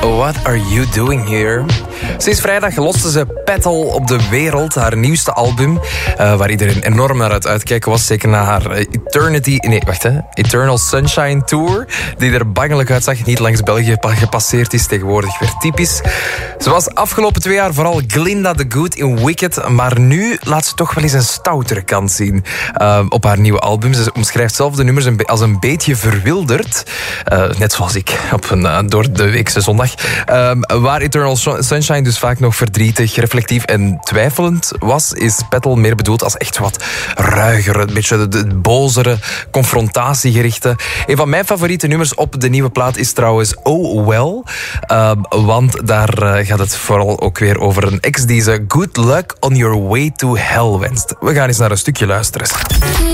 What Are You Doing Here? Sinds vrijdag loste ze Petal op de wereld, haar nieuwste album, waar iedereen enorm naar uitkijken was, zeker na haar Eternal Sunshine Tour, die er bangelijk uitzag, niet langs België gepasseerd is, tegenwoordig weer typisch. Ze was afgelopen 2 jaar vooral Glinda the Good in Wicked, maar nu laat ze toch wel eens een stoutere kant zien op haar nieuwe album. Ze omschrijft zelf de nummers als een beetje verwilderd, net zoals ik op een door de weekse zondag, waar Eternal Sunshine dus vaak nog verdrietig, reflectief en twijfelend was, is Petal meer bedoeld als echt wat ruiger, een beetje het bozere, confrontatiegerichte. Een van mijn favoriete nummers op de nieuwe plaat is trouwens Oh Well, want daar gaat het vooral ook weer over een ex die ze good luck on your way to hell wenst. We gaan eens naar een stukje luisteren.